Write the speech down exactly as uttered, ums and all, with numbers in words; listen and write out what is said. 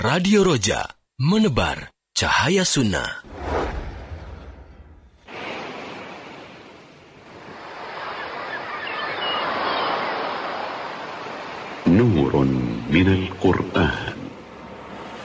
Radio Roja, menebar cahaya sunnah. نور من القرآن.